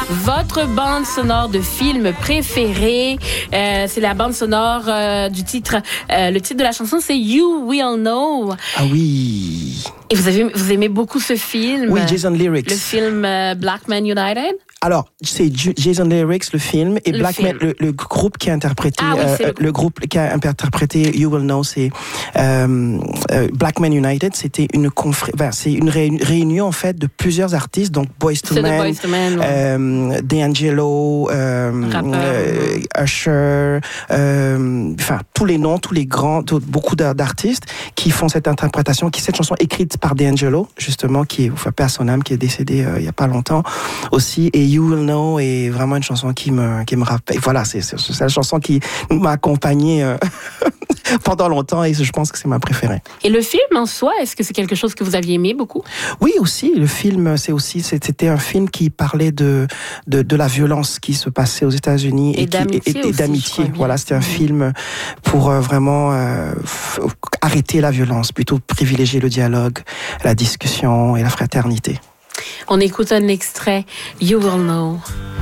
votre bande sonore de film préférée. C'est la bande sonore du titre. Le titre de la chanson, c'est You Will Know. Ah oui. Et vous aimez beaucoup ce film? Oui, Jason Lyrics. Le film Black Man United? Alors, c'est Jason Lyrics, le film, et Black Man, le groupe qui a interprété, le groupe qui a interprété You Will Know, c'est Black Man United. C'était c'est une réunion en fait de plusieurs artistes, donc Boyz II Men, D'Angelo, Usher, enfin tous les noms, tous les grands, beaucoup d'artistes qui font cette interprétation, cette chanson écrite par D'Angelo justement, qui est paix à son âme, qui est décédé il y a pas longtemps aussi, et You Will Know est vraiment une chanson qui me rappelle. Voilà, c'est la chanson qui m'a accompagnée pendant longtemps et je pense que c'est ma préférée. Et le film en soi, est-ce que c'est quelque chose que vous aviez aimé beaucoup? Oui, aussi. Le film, c'était un film qui parlait de la violence qui se passait aux États-Unis et d'amitié. Voilà, c'était un film pour vraiment arrêter la violence, plutôt privilégier le dialogue, la discussion et la fraternité. On écoute un extrait, You Will Know.